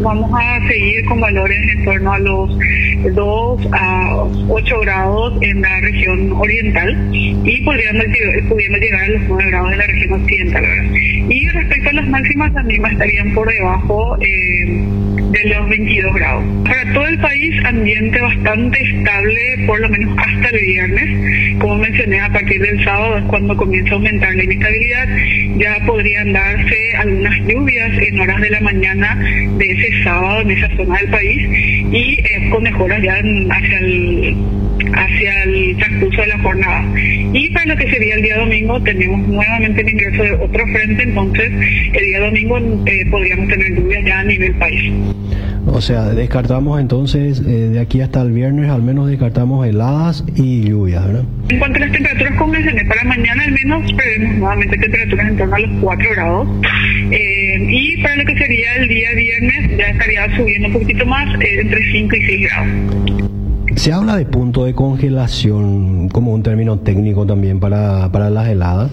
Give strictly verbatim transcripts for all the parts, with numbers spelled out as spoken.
vamos a seguir con valores en torno a los dos a ocho grados en la región oriental y pudiendo, pudiendo llegar a los nueve grados en la región occidental, ¿verdad? Y respecto a las máximas, también estarían por debajo eh, de los veintidós grados. Para todo el país, ambiente bastante estable, por lo menos hasta el viernes. Como mencioné, a partir del sábado es cuando comienza a aumentar la inestabilidad. Ya podrían darse algunas lluvias en horas de la mañana de ese sábado en esa zona del país y eh, con mejoras ya en, hacia el hacia el transcurso de la jornada. Y para lo que sería el día domingo, tenemos nuevamente el ingreso de otro frente, entonces el día domingo eh, podríamos tener lluvias ya a nivel país. O sea, descartamos entonces, eh, de aquí hasta el viernes, al menos descartamos heladas y lluvias, ¿verdad? En cuanto a las temperaturas, como mencioné, para mañana al menos prevemos nuevamente temperaturas en torno a los cuatro grados. Eh, y para lo que sería el día viernes, ya estaría subiendo un poquitito más, eh, entre cinco y seis grados. Se habla de punto de congelación como un término técnico también para, para las heladas.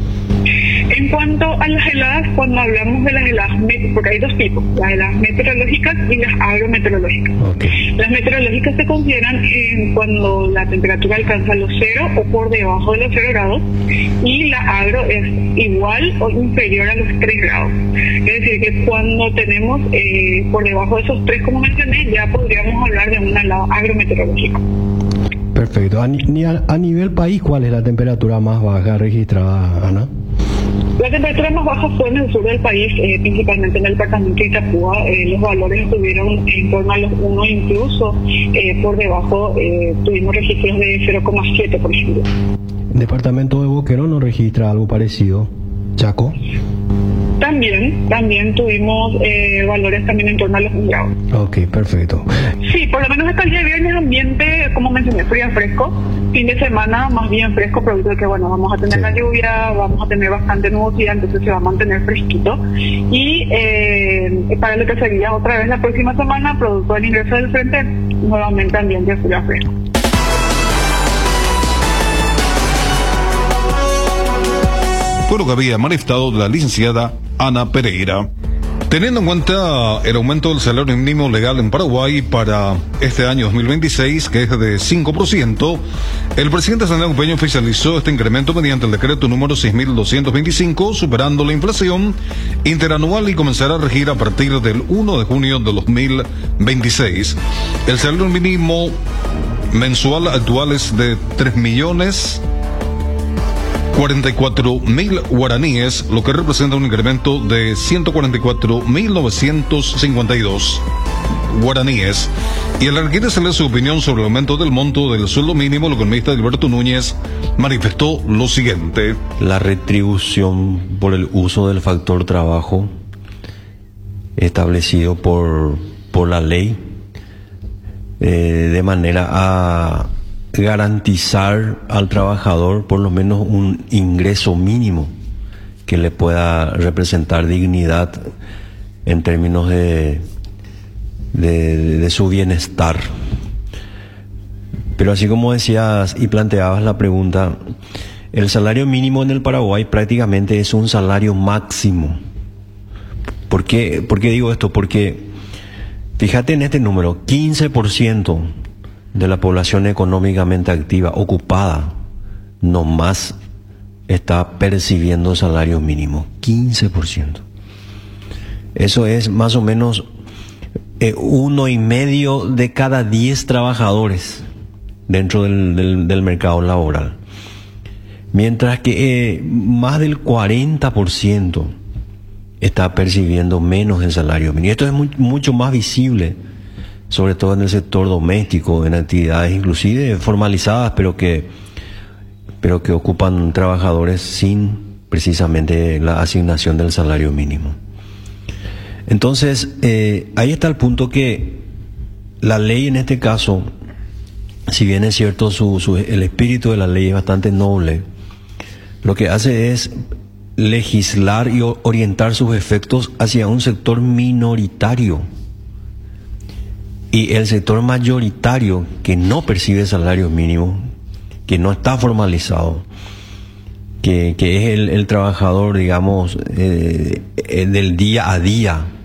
En cuanto a las heladas, cuando hablamos de las heladas, porque hay dos tipos, las heladas meteorológicas y las agrometeorológicas. Okay. Las meteorológicas se consideran en cuando la temperatura alcanza los cero o por debajo de los cero grados, y la agro es igual o inferior a los tres grados. Es decir, que cuando tenemos eh, por debajo de esos tres, como mencioné, ya podríamos hablar de una helada agrometeorológica. Perfecto. A, ni a, a nivel país, ¿cuál es la temperatura más baja registrada, Ana? La temperatura más baja fue en el sur del país, eh, principalmente en el departamento de Itapúa. Eh, los valores estuvieron en torno a los uno, incluso eh, por debajo eh, tuvimos registros de cero coma siete, por ejemplo. ¿El departamento de Boquerón no registra algo parecido? ¿Chaco? También, también tuvimos eh, valores también en torno a los un grado. Ok, perfecto. Sí, por lo menos hasta el día viernes ambiente, como mencioné, frío fresco. Fin de semana más bien fresco, producto de que, bueno, vamos a tener sí. la lluvia, vamos a tener bastante nubosidad, entonces se va a mantener fresquito. Y eh, para lo que sería otra vez la próxima semana, producto del ingreso del frente, nuevamente ambiente frío fresco. Fue lo que había manifestado la licenciada Ana Pereira. Teniendo en cuenta el aumento del salario mínimo legal en Paraguay para este año dos mil veintiséis, que es de cinco por ciento, el presidente Santiago Peña oficializó este incremento mediante el decreto número seis mil doscientos veinticinco, superando la inflación interanual, y comenzará a regir a partir del primero de junio de dos mil veintiséis. El salario mínimo mensual actual es de tres millones cuarenta y cuatro mil guaraníes, lo que representa un incremento de ciento cuarenta y cuatro mil novecientos cincuenta y dos guaraníes. Y al requerirse su opinión sobre el aumento del monto del sueldo mínimo, el economista Alberto Núñez manifestó lo siguiente: la retribución por el uso del factor trabajo establecido por, por la ley, eh, de manera a garantizar al trabajador por lo menos un ingreso mínimo que le pueda representar dignidad en términos de, de, de su bienestar. Pero así como decías y planteabas la pregunta, el salario mínimo en el Paraguay prácticamente es un salario máximo. ¿Por qué, por qué digo esto? Porque fíjate en este número: quince por ciento de la población económicamente activa, ocupada, no más está percibiendo salario mínimo. quince por ciento. Eso es más o menos eh, uno y medio de cada diez trabajadores dentro del, del, del mercado laboral. Mientras que eh, más del cuarenta por ciento está percibiendo menos el salario mínimo. Y esto es muy, mucho más visible, sobre todo en el sector doméstico, en actividades inclusive formalizadas, pero que, pero que ocupan trabajadores sin precisamente la asignación del salario mínimo. Entonces, eh, ahí está el punto que la ley en este caso, si bien es cierto, su, su, el espíritu de la ley es bastante noble, lo que hace es legislar y orientar sus efectos hacia un sector minoritario. Y el sector mayoritario que no percibe salario mínimo, que no está formalizado, que, que es el, el trabajador, digamos, eh, del día a día,